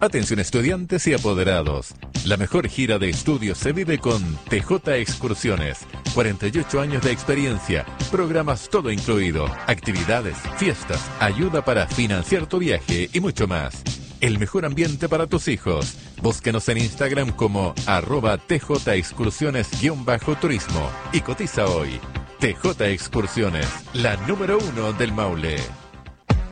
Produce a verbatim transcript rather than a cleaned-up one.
Atención estudiantes y apoderados. La mejor gira de estudios se vive con T J Excursiones. cuarenta y ocho años de experiencia, programas todo incluido, actividades, fiestas, ayuda para financiar tu viaje y mucho más. El mejor ambiente para tus hijos. Búsquenos en Instagram como arroba tjexcursiones-turismo y cotiza hoy. T J Excursiones, la número uno del Maule.